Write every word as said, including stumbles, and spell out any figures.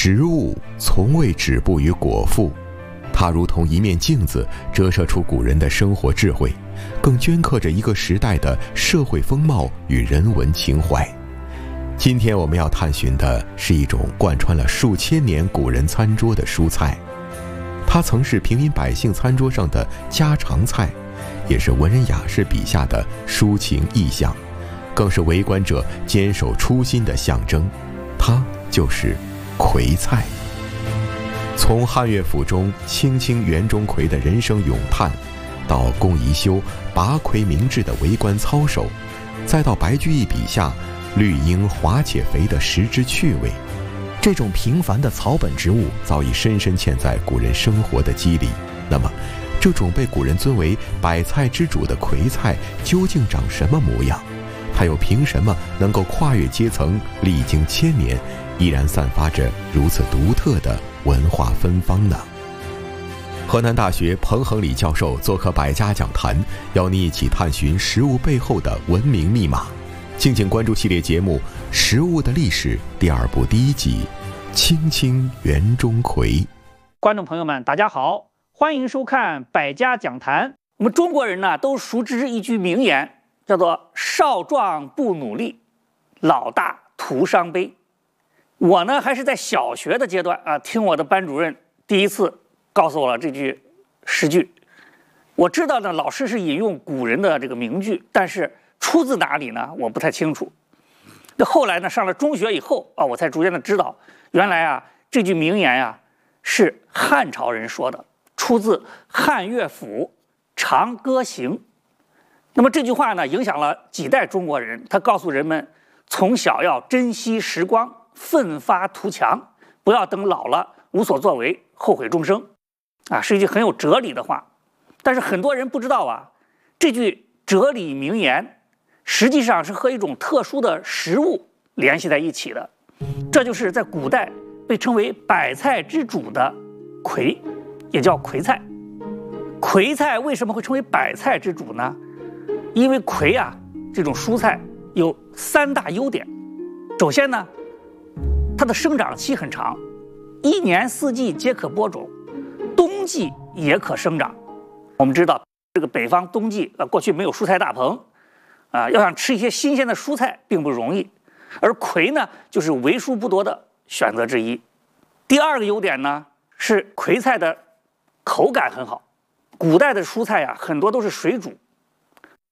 食物从未止步于果腹，它如同一面镜子，折射出古人的生活智慧，更镌刻着一个时代的社会风貌与人文情怀。今天我们要探寻的是一种贯穿了数千年古人餐桌的蔬菜，它曾是平民百姓餐桌上的家常菜，也是文人雅士笔下的抒情意象，更是为官者坚守初心的象征。它就是葵菜。从汉乐府中青青园中葵的人生咏叹，到龚宜修拔葵明志的为官操守，再到白居易笔下绿英滑且肥的食之趣味，这种平凡的草本植物早已深深嵌在古人生活的肌理。那么这种被古人尊为百菜之主的葵菜究竟长什么模样？它又凭什么能够跨越阶层，历经千年，依然散发着如此独特的文化芬芳呢？河南大学彭恒礼教授做客百家讲坛，邀你一起探寻食物背后的文明密码。敬请关注系列节目《食物的历史》第二部第一集《青青园中葵》。 观众朋友们，大家好，欢迎收看百家讲坛。我们中国人呢，都熟知一句名言，叫做“少壮不努力，老大徒伤悲”。我呢，还是在小学的阶段啊，听我的班主任第一次告诉我了这句诗句。我知道呢，老师是引用古人的这个名句，但是出自哪里呢？我不太清楚。那后来呢，上了中学以后啊，我才逐渐的知道，原来啊，这句名言呀、啊、是汉朝人说的，出自汉乐府《长歌行》。那么这句话呢，影响了几代中国人，他告诉人们，从小要珍惜时光，奋发图强，不要等老了无所作为，后悔终生。啊，是一句很有哲理的话。但是很多人不知道啊，这句哲理名言实际上是和一种特殊的食物联系在一起的，这就是在古代被称为百菜之主的葵，也叫葵菜。葵菜为什么会成为百菜之主呢？因为葵啊，这种蔬菜有三大优点。首先呢，它的生长期很长，一年四季皆可播种，冬季也可生长。我们知道这个北方冬季呃过去没有蔬菜大棚啊、呃，要想吃一些新鲜的蔬菜并不容易，而葵呢就是为数不多的选择之一。第二个优点呢是葵菜的口感很好。古代的蔬菜啊，很多都是水煮，